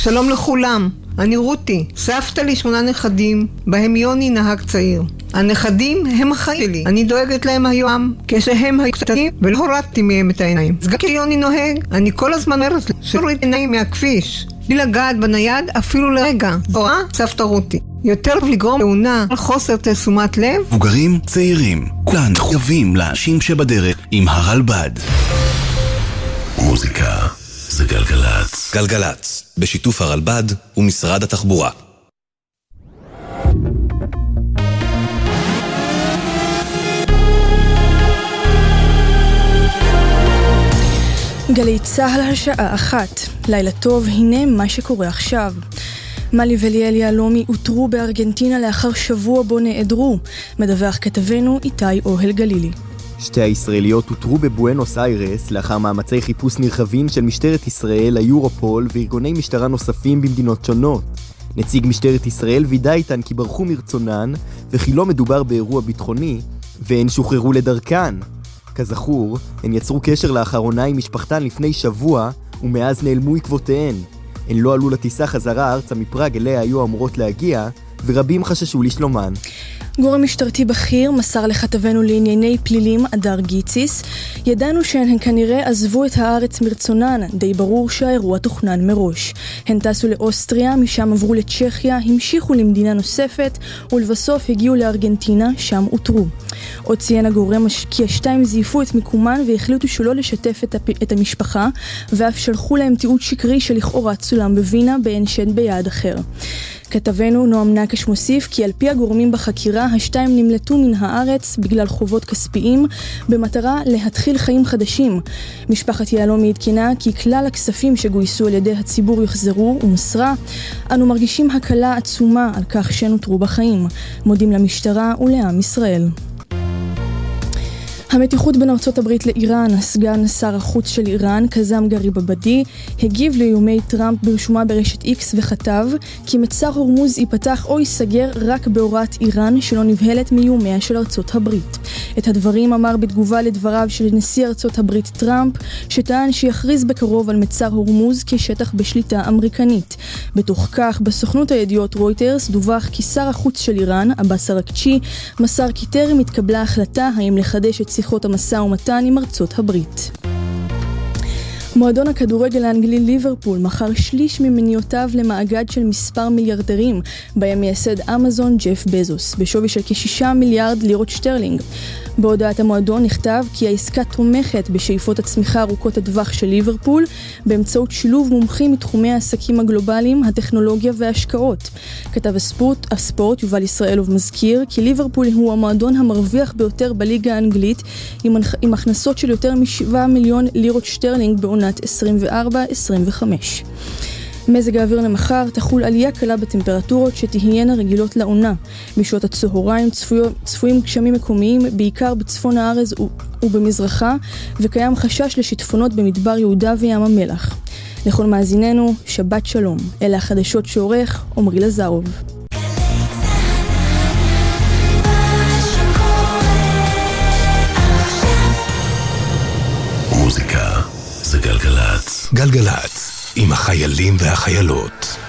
שלום לכולם, אני רותי, סבתא לי 8 נכדים, בהם יוני נהג צעיר. הנכדים הם החיים שלי, אני דואגת להם היום כשהם היו קטנים ולא הורדתי מהם את העיניים. אז גם כשיוני נוהג, אני כל הזמן אומרת להוריד עיניים מהכביש, בלי לגעת בנייד אפילו לרגע. רואה? סבתא רותי. יותר לגרום תאונה על חוסר תשומת לב. מבוגרים, צעירים, כולן חייבים לאנשים שבדרך עם הרלב"ד. מוזיקה זה גלגלצ. גלגלצ, בשיתוף הרלב"ד ומשרד התחבורה. גלי צהל השעה 1. לילה טוב, הנה מה שקורה עכשיו. מלי וליאל יהלומי הותרו בארגנטינה לאחר שבוע בו נעדרו. מדווח כתבנו איתי אוהל גלילי. שתי הישראליות הותרו בבואנוס איירס לאחר מאמצי חיפוש נרחבים של משטרת ישראל, היורופול וארגוני משטרה נוספים במדינות שונות. נציג משטרת ישראל וידא איתן כי ברחו מרצונן וכי לא מדובר באירוע ביטחוני והן שוחררו לדרכן. כזכור, הן יצרו קשר לאחרונה עם משפחתן לפני שבוע ומאז נעלמו עקבותיהן. הן לא עלו לטיסה חזרה ארצה מפראג אליה היו אמורות להגיע ורבים חששו לשלומן. גורם משטרתי בכיר מסר לכתבנו לענייני פלילים אדר גיציס, ידענו שהן כנראה עזבו את הארץ מרצונן, די ברור שהאירוע תוכנן מראש. הן טסו לאוסטריה, משם עברו לצ'כיה, המשיכו למדינה נוספת ולבסוף הגיעו לארגנטינה, שם הותרו. עוד ציין הגורם כי השתיים זייפו את מיקומן והחליטו שלא לשתף את המשפחה ואף שלחו להם תיעוד שקרי שלכאורה צולם בווינה בעין שד ביעד אחר. כתבנו נועם נקש מוסיף כי על פי הגורמים בחקירה, השתיים נמלטו מן הארץ בגלל חובות כספיים, במטרה להתחיל חיים חדשים. משפחת יהלומי עדכנה כי כלל הכספים שגויסו על ידי הציבור יחזרו ומסרה, אנו מרגישים הקלה עצומה על כך שנותרו בחיים. מודים למשטרה ולעם ישראל. המתיחות בין ארצות הברית לאיראן, סגן שר החוץ של איראן, קזם גריבאבדי, הגיב לאיומי טראמפ ברשומה ברשת X וכתב כי מצר הורמוז ייפתח או ייסגר רק בהוראת איראן שלא נבהלת מאיומיה של ארצות הברית. את הדברים אמר בתגובה לדבריו של נשיא ארצות הברית טראמפ, שטען שיכריז בקרוב על מצר הורמוז כשטח בשליטה אמריקנית. בתוך כך, בסוכנות הידיעות רויטרס דווח כי שר החוץ של איראן, עבאס אראקצ'י, מסר כי טרם התקבלה החלטה האם לחדש את שיחות המשא ומתן עם ארצות הברית. מועדון הכדורגל האנגלי ליברפול מכר שליש ממניותיו למאגד של מספר מיליארדרים, בהם מייסד אמזון ג'ף בזוס, בשווי של כ6 מיליארד לירות שטרלינג. בהודעת המועדון נכתב כי העסקה תומכת בשאיפות הצמיחה ארוכות הטווח של ליברפול, באמצעות שילוב מומחים מתחומי העסקים הגלובליים, הטכנולוגיה וההשקעות. כתב הספורט יובל ישראלוב מזכיר כי ליברפול הוא המועדון המרוויח ביותר בליגה האנגלית, עם הכנסות של יותר מ7 מיליון לירות שטרלינג בעונת 24-25. מזג האוויר למחר תחול עלייה קלה בטמפרטורות שתהיינה רגילות לעונה. בשעות הצהריים צפויים גשמים מקומיים, בעיקר בצפון הארץ ובמזרחה, וקיים חשש לשיטפונות במדבר יהודה וים המלח. לכל מאזיננו, שבת שלום. אלה החדשות שעורך עומרי לזרוב. מוזיקה זה גלגלצ. גלגלצ עם החיילים והחיילות.